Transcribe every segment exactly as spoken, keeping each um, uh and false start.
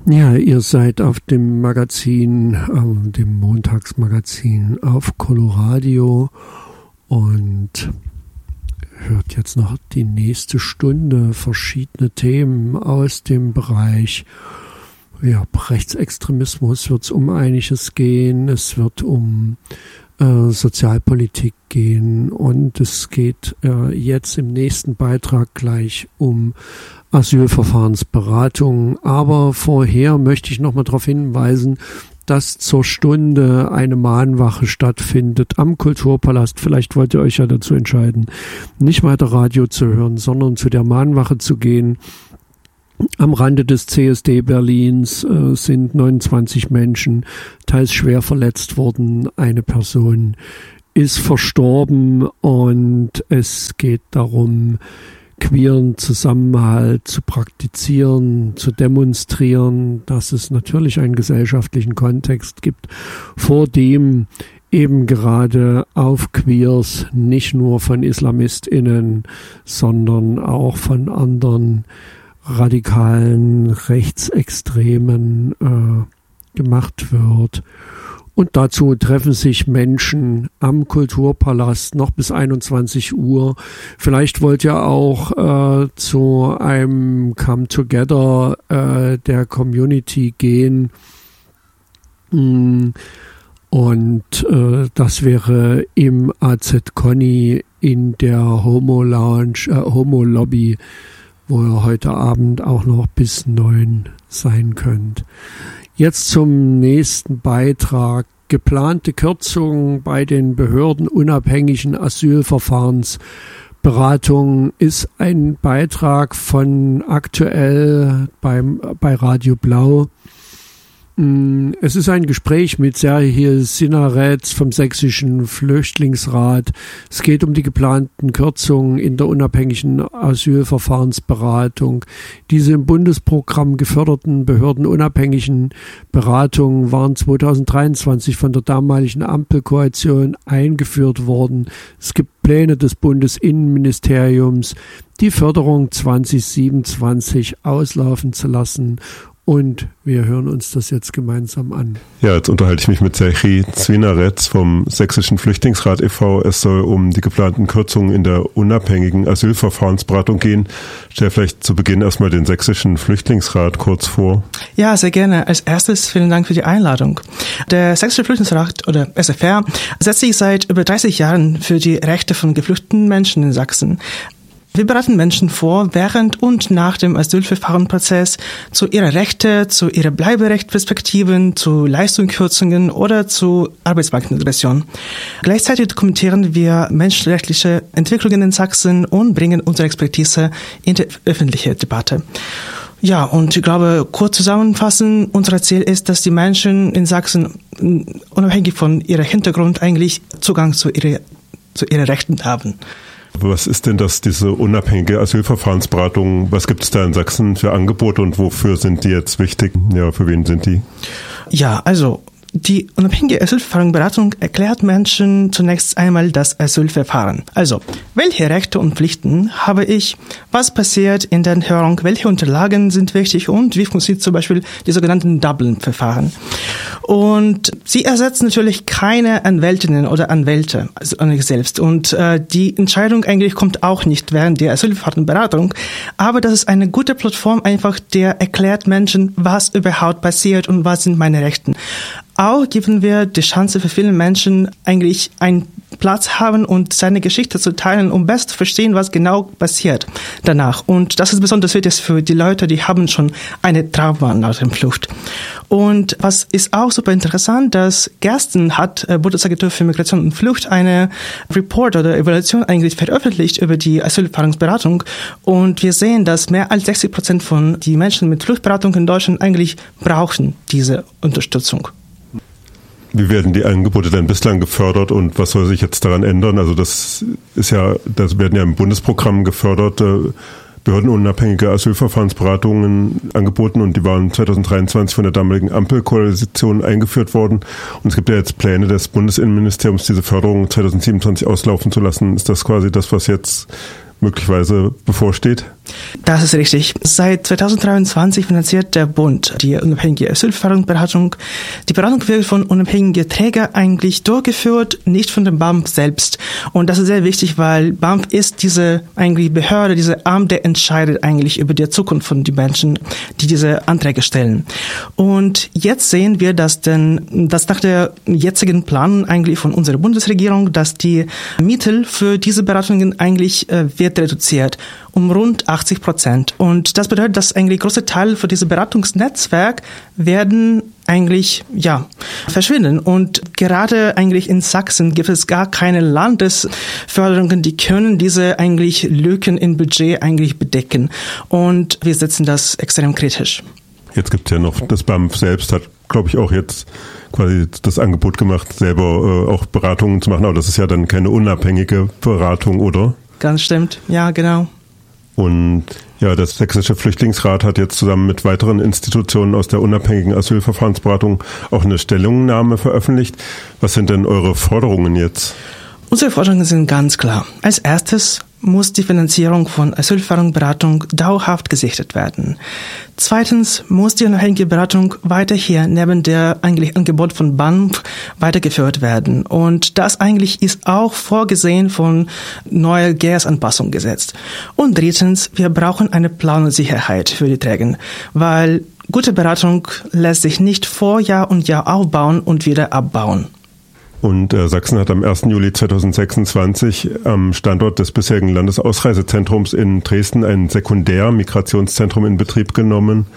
Ja, ihr seid auf dem Magazin, äh, dem Montagsmagazin auf Coloradio und hört jetzt noch die nächste Stunde verschiedene Themen aus dem Bereich ja, Rechtsextremismus. Wird es um einiges gehen, es wird um äh, Sozialpolitik gehen und es geht äh, jetzt im nächsten Beitrag gleich um Asylverfahrensberatung. Aber vorher möchte ich noch mal darauf hinweisen, dass zur Stunde eine Mahnwache stattfindet am Kulturpalast. Vielleicht wollt ihr euch ja dazu entscheiden, nicht weiter Radio zu hören, sondern zu der Mahnwache zu gehen. Am Rande des C S D Berlins äh, sind neunundzwanzig Menschen teils schwer verletzt worden. Eine Person ist verstorben und es geht darum, queeren Zusammenhalt zu praktizieren, zu demonstrieren, dass es natürlich einen gesellschaftlichen Kontext gibt, vor dem eben gerade auf Queers nicht nur von IslamistInnen, sondern auch von anderen radikalen Rechtsextremen äh, gemacht wird. Und dazu treffen sich Menschen am Kulturpalast noch bis einundzwanzig Uhr. Vielleicht wollt ihr auch äh, zu einem Come-Together äh, der Community gehen. Und äh, das wäre im A Z Conny in der Homo Lounge, äh, Homo Lobby, wo ihr heute Abend auch noch bis neun sein könnt. Jetzt zum nächsten Beitrag. Geplante Kürzungen bei den behördenunabhängigen Asylverfahrensberatungen ist ein Beitrag von aktuell beim, bei Radio Blau. Es ist ein Gespräch mit Serhil Sinaretz vom Sächsischen Flüchtlingsrat. Es geht um die geplanten Kürzungen in der unabhängigen Asylverfahrensberatung. Diese im Bundesprogramm geförderten behördenunabhängigen Beratungen waren zweitausenddreiundzwanzig von der damaligen Ampelkoalition eingeführt worden. Es gibt Pläne des Bundesinnenministeriums, die Förderung zwanzig siebenundzwanzig auslaufen zu lassen. Und wir hören uns das jetzt gemeinsam an. Ja, jetzt unterhalte ich mich mit Serhil Sinaretz vom Sächsischen Flüchtlingsrat e V Es soll um die geplanten Kürzungen in der unabhängigen Asylverfahrensberatung gehen. Stell vielleicht zu Beginn erstmal den Sächsischen Flüchtlingsrat kurz vor. Ja, sehr gerne. Als erstes vielen Dank für die Einladung. Der Sächsische Flüchtlingsrat oder S F R setzt sich seit über dreißig Jahren für die Rechte von geflüchteten Menschen in Sachsen. Wir beraten Menschen vor, während und nach dem Asylverfahrensprozess zu ihrer Rechte, zu ihrer Bleiberechtperspektiven, zu Leistungskürzungen oder zu Arbeitsmarktintegration. Gleichzeitig dokumentieren wir menschenrechtliche Entwicklungen in Sachsen und bringen unsere Expertise in die öffentliche Debatte. Ja, und ich glaube, kurz zusammenfassen, unser Ziel ist, dass die Menschen in Sachsen unabhängig von ihrem Hintergrund eigentlich Zugang zu ihren, zu ihren Rechten haben. Was ist denn das, diese unabhängige Asylverfahrensberatung? Was gibt es da in Sachsen für Angebote und wofür sind die jetzt wichtig? Ja, für wen sind die? Ja, also die unabhängige Asylverfahrensberatung erklärt Menschen zunächst einmal das Asylverfahren. Also, welche Rechte und Pflichten habe ich? Was passiert in der Hörung? Welche Unterlagen sind wichtig? Und wie funktioniert zum Beispiel die sogenannten Dublin-Verfahren? Und sie ersetzen natürlich keine Anwältinnen oder Anwälte, also an sich selbst. Und äh, die Entscheidung eigentlich kommt auch nicht während der Asylverfahrensberatung. Aber das ist eine gute Plattform einfach, der erklärt Menschen, was überhaupt passiert und was sind meine Rechten. Auch geben wir die Chance für viele Menschen eigentlich einen Platz haben und seine Geschichte zu teilen, um besser zu verstehen, was genau passiert danach. Und das ist besonders wichtig für die Leute, die haben schon eine Trauma nach der Flucht. Und was ist auch super interessant, dass gestern hat äh, Bundesagentur für Migration und Flucht eine Report oder Evaluation eigentlich veröffentlicht über die Asylverfahrensberatung. Und wir sehen, dass mehr als sechzig Prozent von die Menschen mit Fluchtberatung in Deutschland eigentlich brauchen diese Unterstützung. Wie werden die Angebote denn bislang gefördert und was soll sich jetzt daran ändern? Also das ist ja, das werden ja im Bundesprogramm gefördert, äh, behördenunabhängige Asylverfahrensberatungen angeboten und die waren zweitausenddreiundzwanzig von der damaligen Ampelkoalition eingeführt worden. Und es gibt ja jetzt Pläne des Bundesinnenministeriums, diese Förderung zweitausendsiebenundzwanzig auslaufen zu lassen. Ist das quasi das, was jetzt möglicherweise bevorsteht? Das ist richtig. Seit zweitausenddreiundzwanzig finanziert der Bund die unabhängige Asylverfahrensberatung. Die Beratung wird von unabhängigen Trägern eigentlich durchgeführt, nicht von dem B A M F selbst. Und das ist sehr wichtig, weil B A M F ist diese eigentlich Behörde, diese Arm, der entscheidet eigentlich über die Zukunft von den Menschen, die diese Anträge stellen. Und jetzt sehen wir, dass denn, dass nach der jetzigen Plan eigentlich von unserer Bundesregierung, dass die Mittel für diese Beratungen eigentlich äh, wird reduziert um rund achtzig Prozent. Und das bedeutet, dass eigentlich große Teile für dieses Beratungsnetzwerk werden eigentlich, ja, verschwinden. Und gerade eigentlich in Sachsen gibt es gar keine Landesförderungen, die können diese eigentlich Lücken im Budget eigentlich bedecken. Und wir setzen das extrem kritisch. Jetzt gibt es ja noch, das B A M F selbst hat, glaube ich, auch jetzt quasi das Angebot gemacht, selber äh, auch Beratungen zu machen. Aber das ist ja dann keine unabhängige Beratung, oder? Ganz stimmt, ja, genau. Und ja, das Sächsische Flüchtlingsrat hat jetzt zusammen mit weiteren Institutionen aus der unabhängigen Asylverfahrensberatung auch eine Stellungnahme veröffentlicht. Was sind denn eure Forderungen jetzt? Unsere Forderungen sind ganz klar. Als erstes muss die Finanzierung von Asylverfahrensberatung dauerhaft gesichert werden. Zweitens muss die unabhängige Beratung weiterhin neben der eigentlich Angebot von B A M F weitergeführt werden. Und das eigentlich ist auch vorgesehen von neuer G E S Anpassung gesetzt. Und drittens, wir brauchen eine Planungssicherheit für die Träger, weil gute Beratung lässt sich nicht vor Jahr und Jahr aufbauen und wieder abbauen. Und äh, Sachsen hat am ersten Juli zweitausendsechsundzwanzig am Standort des bisherigen Landesausreisezentrums in Dresden ein Sekundär-Migrationszentrum in Betrieb genommen.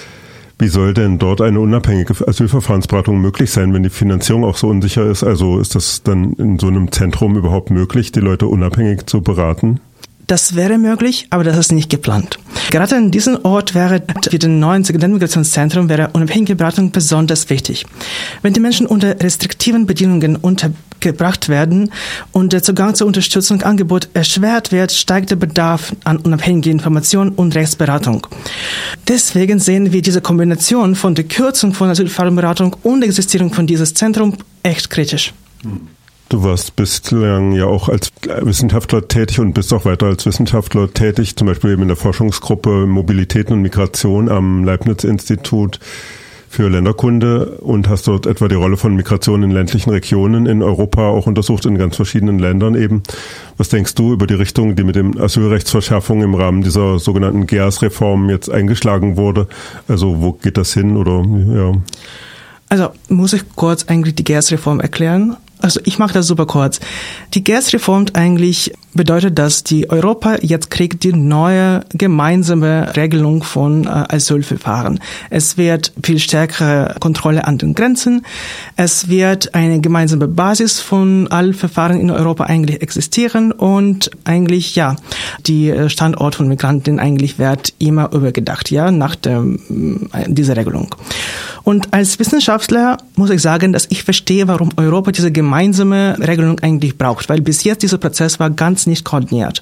Wie soll denn dort eine unabhängige Asylverfahrensberatung möglich sein, wenn die Finanzierung auch so unsicher ist? Also ist das dann in so einem Zentrum überhaupt möglich, die Leute unabhängig zu beraten? Das wäre möglich, aber das ist nicht geplant. Gerade an diesem Ort wäre für den neuen Sekundärmigrationszentrum wäre unabhängige Beratung besonders wichtig. Wenn die Menschen unter restriktiven Bedingungen untergebracht werden und der Zugang zur Unterstützungsangebot erschwert wird, steigt der Bedarf an unabhängiger Information und Rechtsberatung. Deswegen sehen wir diese Kombination von der Kürzung von Asylverfahrensberatung und der Existierung von dieses Zentrum echt kritisch. Hm. Du warst bislang ja auch als Wissenschaftler tätig und bist auch weiter als Wissenschaftler tätig, zum Beispiel eben in der Forschungsgruppe Mobilitäten und Migration am Leibniz-Institut für Länderkunde und hast dort etwa die Rolle von Migration in ländlichen Regionen in Europa auch untersucht, in ganz verschiedenen Ländern eben. Was denkst du über die Richtung, die mit dem Asylrechtsverschärfung im Rahmen dieser sogenannten G E A S-Reform jetzt eingeschlagen wurde? Also wo geht das hin oder ja? Also muss ich kurz eigentlich die G E A S-Reform erklären? Also ich mache das super kurz. Die G E A S-Reform eigentlich bedeutet, dass die Europa jetzt kriegt die neue gemeinsame Regelung von äh, Asylverfahren. Es wird viel stärkere Kontrolle an den Grenzen. Es wird eine gemeinsame Basis von allen Verfahren in Europa eigentlich existieren und eigentlich, ja, die Standort von Migranten eigentlich wird immer übergedacht, ja, nach der, dieser Regelung. Und als Wissenschaftler muss ich sagen, dass ich verstehe, warum Europa diese gemeinsame Regelung eigentlich braucht, weil bis jetzt dieser Prozess war ganz nicht koordiniert.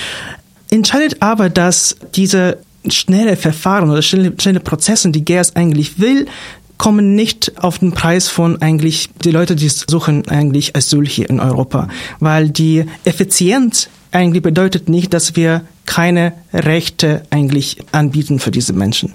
Entscheidet aber, dass diese schnelle Verfahren oder schnelle, schnelle Prozesse, die G E A S eigentlich will, kommen nicht auf den Preis von eigentlich die Leute, die suchen eigentlich Asyl hier in Europa, weil die Effizienz eigentlich bedeutet nicht, dass wir keine Rechte eigentlich anbieten für diese Menschen.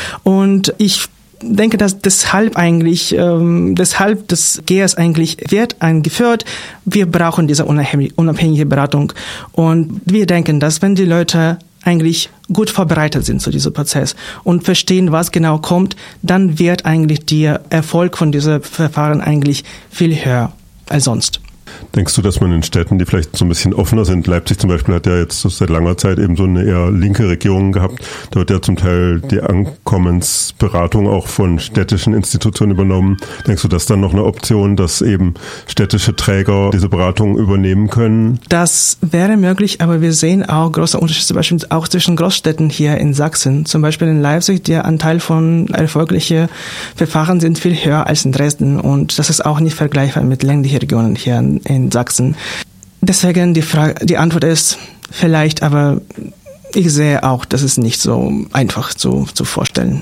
Und ich denke, dass deshalb eigentlich, ähm, deshalb das G E A S eigentlich wird eingeführt. Wir brauchen diese unabhängige Beratung und wir denken, dass wenn die Leute eigentlich gut vorbereitet sind zu diesem Prozess und verstehen, was genau kommt, dann wird eigentlich der Erfolg von diesem Verfahren eigentlich viel höher als sonst. Denkst du, dass man in Städten, die vielleicht so ein bisschen offener sind, Leipzig zum Beispiel hat ja jetzt seit langer Zeit eben so eine eher linke Regierung gehabt, da wird ja zum Teil die Ankommensberatung auch von städtischen Institutionen übernommen. Denkst du, das ist dann noch eine Option, dass eben städtische Träger diese Beratung übernehmen können? Das wäre möglich, aber wir sehen auch große Unterschiede, zum Beispiel auch zwischen Großstädten hier in Sachsen. Zum Beispiel in Leipzig, der Anteil von erfolgreichen Verfahren sind viel höher als in Dresden und das ist auch nicht vergleichbar mit ländlichen Regionen hier in in Sachsen. Deswegen die Frage, die Antwort ist vielleicht, aber ich sehe auch, das ist nicht so einfach zu, zu vorstellen.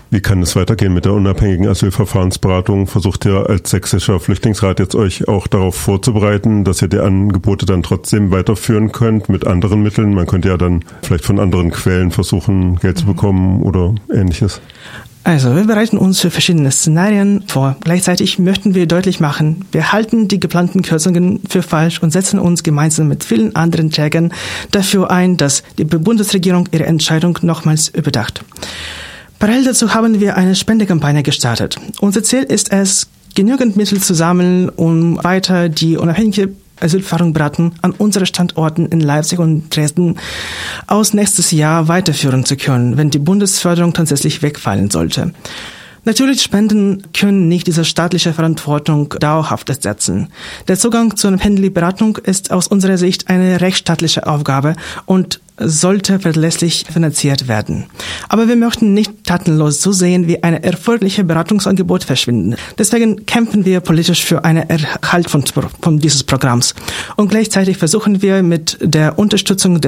Wie kann es weitergehen mit der unabhängigen Asylverfahrensberatung? Versucht ihr als Sächsischer Flüchtlingsrat jetzt euch auch darauf vorzubereiten, dass ihr die Angebote dann trotzdem weiterführen könnt mit anderen Mitteln? Man könnte ja dann vielleicht von anderen Quellen versuchen, Geld zu bekommen oder Ähnliches. Also, wir bereiten uns für verschiedene Szenarien vor. Gleichzeitig möchten wir deutlich machen, wir halten die geplanten Kürzungen für falsch und setzen uns gemeinsam mit vielen anderen Trägern dafür ein, dass die Bundesregierung ihre Entscheidung nochmals überdacht. Parallel dazu haben wir eine Spendekampagne gestartet. Unser Ziel ist es, genügend Mittel zu sammeln, um weiter die unabhängige Asylverfahren beraten an unseren Standorten in Leipzig und Dresden aus nächstes Jahr weiterführen zu können, wenn die Bundesförderung tatsächlich wegfallen sollte. Natürlich, Spenden können nicht diese staatliche Verantwortung dauerhaft ersetzen. Der Zugang zu unabhängiger Beratung ist aus unserer Sicht eine rechtsstaatliche Aufgabe und sollte verlässlich finanziert werden. Aber wir möchten nicht tatenlos zusehen, wie ein erfolgreiches Beratungsangebot verschwinden. Deswegen kämpfen wir politisch für einen Erhalt von, von dieses Programms. Und gleichzeitig versuchen wir mit der Unterstützung